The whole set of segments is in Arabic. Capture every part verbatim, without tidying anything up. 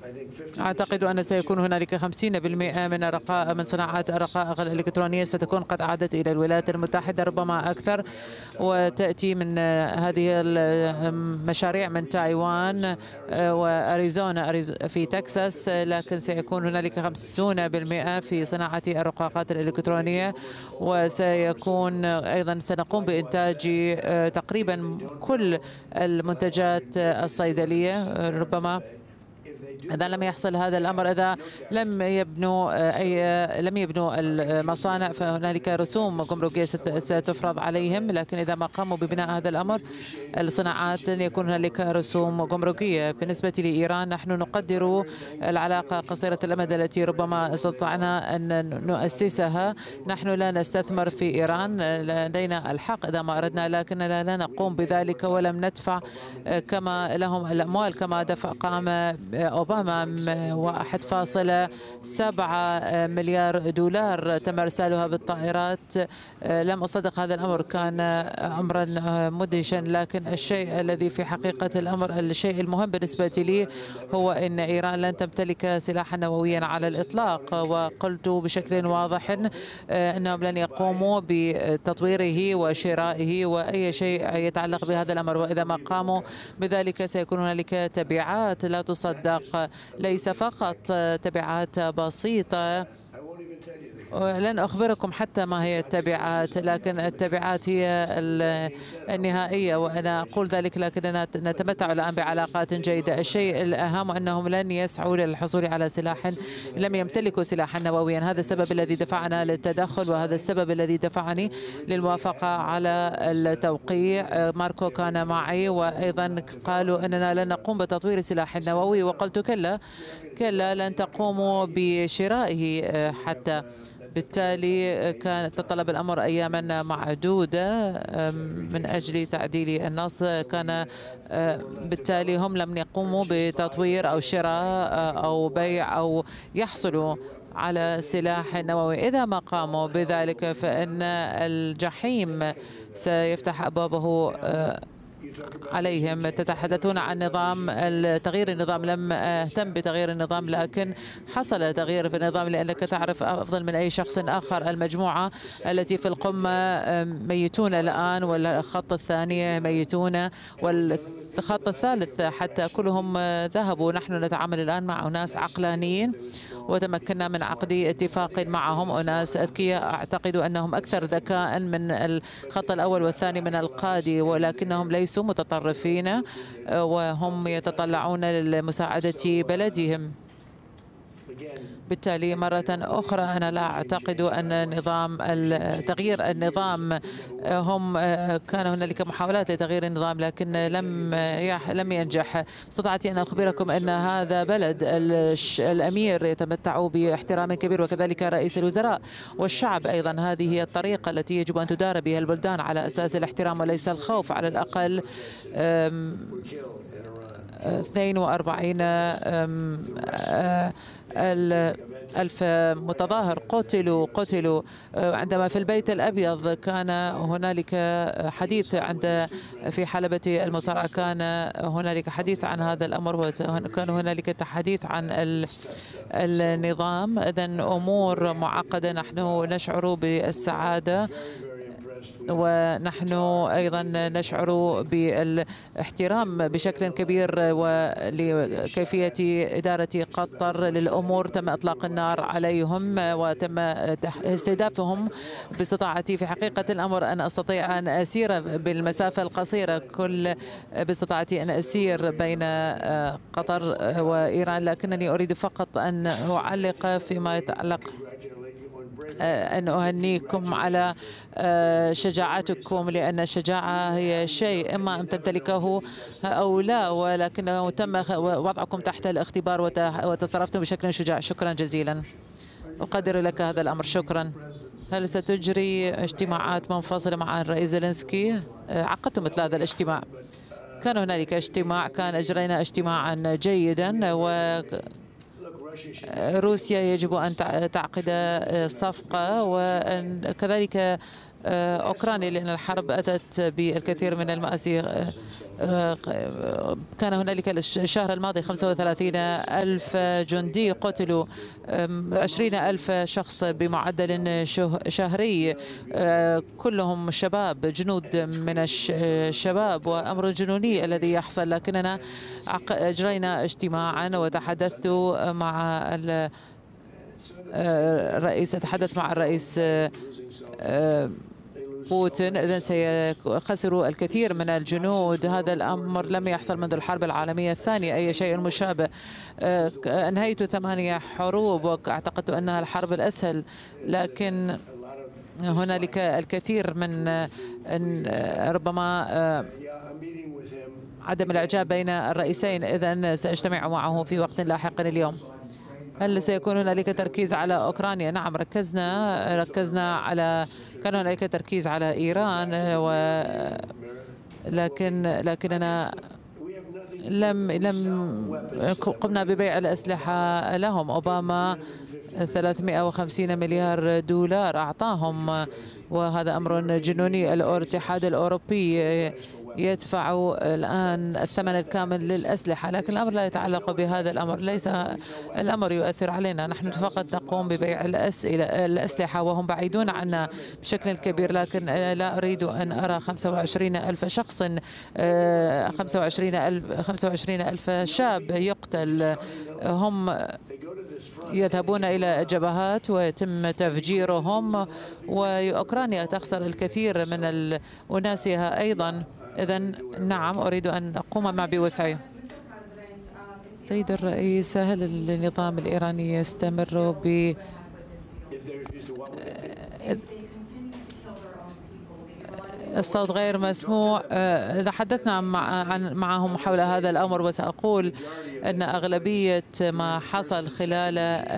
أعتقد أن سيكون هنالك خمسين بالمئة من الرقائق من صناعات الرقائق الإلكترونية ستكون قد عادت إلى الولايات المتحدة، ربما أكثر، وتأتي من هذه المشاريع من تايوان وأريزونا في تكساس، لكن سيكون هنالك خمسين بالمئة في صناعة الرقاقات الإلكترونية، وسيكون أيضا سنقوم بإنتاج تقريبا كل المنتجات الصيدلية. ربما إذا لم يحصل هذا الأمر، إذا لم يبنوا أي لم يبنوا المصانع، فهنالك رسوم جمركية ستفرض عليهم، لكن إذا ما قاموا ببناء هذا الأمر الصناعات لن يكون هنالك رسوم جمركية. بالنسبة لإيران، نحن نقدر العلاقة قصيرة الأمد التي ربما استطعنا أن نؤسسها. نحن لا نستثمر في إيران، لدينا الحق إذا ما أردنا، لكننا لا نقوم بذلك ولم ندفع كما لهم الأموال كما دفع قام أوباما واحد فاصلة سبعة مليار دولار تم إرسالها بالطائرات. لم أصدق هذا الأمر، كان أمرا مدهشا، لكن الشيء الذي في حقيقة الأمر الشيء المهم بالنسبة لي هو أن إيران لن تمتلك سلاحا نوويا على الإطلاق، وقلت بشكل واضح أنهم لن يقوموا بتطويره وشرائه وأي شيء يتعلق بهذا الأمر، وإذا ما قاموا بذلك سيكون هنالك تبعات لا تصدق، ليس فقط تبعات بسيطة. لن أخبركم حتى ما هي التبعات، لكن التبعات هي النهائية، وأنا أقول ذلك لكننا نتمتع الآن بعلاقات جيدة. الشيء الأهم أنهم لن يسعوا للحصول على سلاح، لم يمتلكوا سلاحا نوويا. هذا السبب الذي دفعنا للتدخل، وهذا السبب الذي دفعني للموافقة على التوقيع. ماركو كان معي، وأيضا قالوا أننا لن نقوم بتطوير السلاح النووي، وقلت كلا كلا لن تقوموا بشرائه حتى. بالتالي كان تطلب الأمر أياما معدودة من أجل تعديل النص. كان بالتالي هم لم يقوموا بتطوير أو شراء أو بيع أو يحصلوا على سلاح نووي. إذا ما قاموا بذلك فإن الجحيم سيفتح أبوابه عليهم. تتحدثون عن نظام تغيير النظام، لم أهتم بتغيير النظام، لكن حصل تغيير في النظام، لأنك تعرف أفضل من أي شخص آخر المجموعة التي في القمة ميتون الآن، والخط الثاني ميتون، والخط الثالث حتى كلهم ذهبوا. نحن نتعامل الآن مع أناس عقلانيين، وتمكنا من عقد اتفاق معهم، أناس أذكياء أعتقد أنهم أكثر ذكاء من الخط الأول والثاني من القادة، ولكنهم ليسوا متطرفين وهم يتطلعون لمساعدة بلدهم. بالتالي مرة أخرى أنا لا أعتقد أن نظام تغيير النظام، هم كان هنالك محاولات لتغيير النظام لكن لم لم ينجح. استطعت أن أخبركم أن هذا بلد الأمير يتمتع باحترام كبير، وكذلك رئيس الوزراء والشعب أيضا. هذه هي الطريقة التي يجب أن تدار بها البلدان، على أساس الاحترام وليس الخوف. على الأقل اثنين وأربعين ألف متظاهر قتلوا قتلوا عندما في البيت الأبيض كان هنالك حديث عند في حلبة المصارعة، كان هنالك حديث عن هذا الأمر، وكان هنالك تحديث عن النظام. إذن أمور معقدة. نحن نشعر بالسعادة، ونحن أيضا نشعر بالاحترام بشكل كبير ولكيفية إدارة قطر للأمور. تم إطلاق النار عليهم وتم استهدافهم باستطاعتي في حقيقة الأمر أن أستطيع أن أسير بالمسافة القصيرة كل باستطاعتي أن أسير بين قطر وإيران، لكنني أريد فقط أن أعلق فيما يتعلق أن أهنيكم على شجاعتكم، لأن الشجاعة هي شيء إما أن تمتلكه أو لا، ولكنه تم وضعكم تحت الاختبار وتصرفتم بشكل شجاع. شكرا جزيلا، أقدر لك هذا الأمر. شكرا. هل ستجري اجتماعات منفصلة مع الرئيس زيلينسكي؟ عقدت مثل هذا الاجتماع. كان هنالك اجتماع، كان أجرينا اجتماعا جيدا، و روسيا يجب أن تعقد صفقة، وكذلك أوكرانيا، لأن الحرب أتت بالكثير من المآسي. كان هنالك الشهر الماضي خمسة وثلاثين ألف جندي قتلوا، عشرين ألف شخص بمعدل شهري، كلهم شباب، جنود من الشباب، وأمر جنوني الذي يحصل. لكننا أجرينا اجتماعا وتحدثت مع الرئيس تحدث مع الرئيس بوتين، إذن سيخسروا الكثير من الجنود. هذا الأمر لم يحصل منذ الحرب العالمية الثانية أي شيء مشابه. أنهيت ثمانية حروب واعتقدت أنها الحرب الأسهل، لكن هنالك الكثير من ربما عدم الإعجاب بين الرئيسين. إذن سأجتمع معه في وقت لاحق اليوم. هل سيكون هنالك تركيز على أوكرانيا؟ نعم، ركزنا ركزنا على كان هنالك تركيز على إيران، و لكن لكننا لم لم قمنا ببيع الأسلحة لهم. أوباما ثلاثمئة وخمسين مليار دولار أعطاهم، وهذا أمر جنوني. الاتحاد الأوروبي يدفع الآن الثمن الكامل للأسلحة، لكن الأمر لا يتعلق بهذا الأمر. ليس الأمر يؤثر علينا، نحن فقط نقوم ببيع الأسلحة وهم بعيدون عنا بشكل كبير. لكن لا أريد أن أرى خمسة وعشرين ألف شخص، خمسة وعشرين ألف خمسة وعشرين ألف شاب يقتل. هم يذهبون إلى جبهات ويتم تفجيرهم، وأوكرانيا تخسر الكثير من أناسها أيضا. إذن نعم، أريد أن أقوم ما بوسعي. سيد الرئيس، هل النظام الإيراني يستمر ب الصوت غير مسموع؟ تحدثنا مع معهم حول هذا الأمر، وسأقول أن أغلبية ما حصل خلال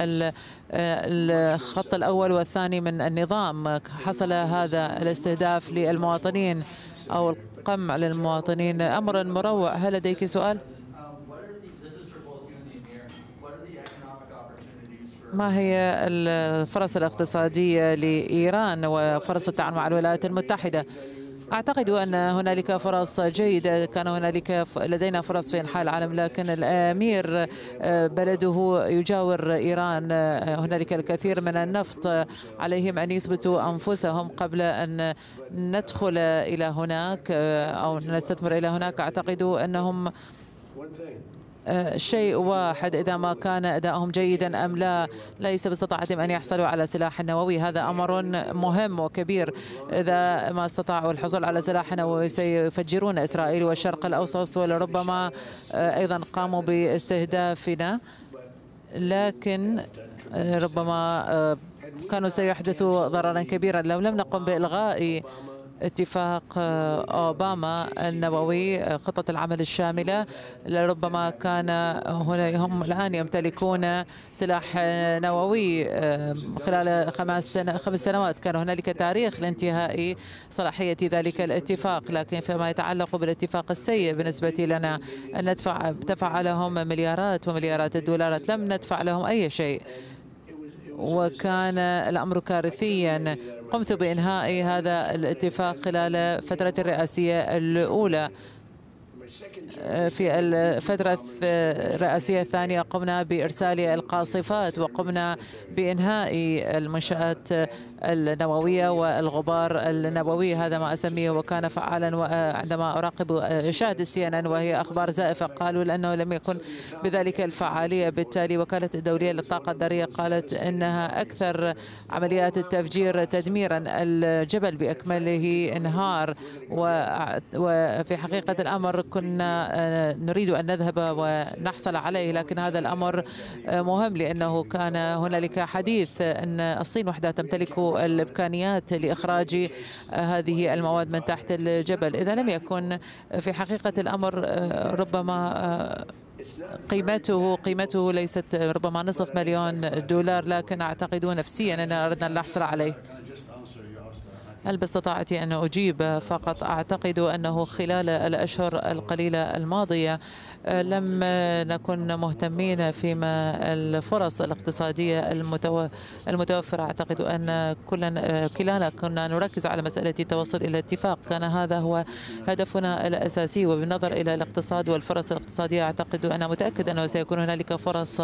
الخط الأول والثاني من النظام حصل هذا الاستهداف للمواطنين أو القمع للمواطنين. أمر مروع. هل لديك سؤال؟ ما هي الفرص الاقتصادية لإيران وفرص التعامل مع الولايات المتحدة؟ أعتقد أن هنالك فرص جيدة. كان هنالك لدينا فرص في أنحاء العالم، لكن الأمير بلده يجاور إيران، هنالك الكثير من النفط، عليهم أن يثبتوا أنفسهم قبل أن ندخل إلى هناك أو نستثمر إلى هناك. أعتقد أنهم شيء واحد، إذا ما كان أداؤهم جيدا أم لا، ليس باستطاعتهم أن يحصلوا على سلاح نووي. هذا أمر مهم وكبير. إذا ما استطاعوا الحصول على سلاح نووي سيفجرون إسرائيل والشرق الأوسط، ولربما أيضا قاموا باستهدافنا، لكن ربما كانوا سيحدثوا ضررا كبيرا لو لم نقم بإلغاء اتفاق أوباما النووي، خطة العمل الشاملة. لربما كان هنا هم الآن يمتلكون سلاح نووي. خلال خمس سنة خمس سنوات كان هنالك تاريخ لانتهاء صلاحية ذلك الاتفاق، لكن فيما يتعلق بالاتفاق السيء بالنسبة لنا أن ندفع دفع لهم مليارات ومليارات الدولارات، لم ندفع لهم أي شيء، وكان الأمر كارثيا. قمت بإنهاء هذا الاتفاق خلال فترة الرئاسية الأولى. في الفترة الرئاسية الثانية قمنا بإرسال القاصفات، وقمنا بإنهاء المنشآت النووية والغبار النووي، هذا ما أسميه، وكان فعالا. وعندما أراقب أشاهد السي إن إن وهي أخبار زائفة، قالوا لأنه لم يكن بذلك الفعالية. بالتالي وكالة الدولية للطاقة الذرية قالت إنها أكثر عمليات التفجير تدميرا، الجبل بأكمله انهار. وفي حقيقة الأمر كنا نريد أن نذهب ونحصل عليه، لكن هذا الأمر مهم لأنه كان هنالك حديث أن الصين وحدها تمتلك الإمكانيات لإخراج هذه المواد من تحت الجبل. إذا لم يكن في حقيقة الأمر ربما قيمته قيمته ليست ربما نصف مليون دولار، لكن أعتقد نفسيا أننا أردنا أن نحصل عليه. هل باستطاعتي أن أجيب فقط؟ أعتقد أنه خلال الأشهر القليلة الماضية لم نكن مهتمين فيما الفرص الاقتصادية المتو... المتوفرة. أعتقد أن كلنا كلانا كنا نركز على مسألة التوصل إلى اتفاق، كان هذا هو هدفنا الأساسي. وبالنظر إلى الاقتصاد والفرص الاقتصادية، أعتقد أنا متأكد أنه سيكون هنالك فرص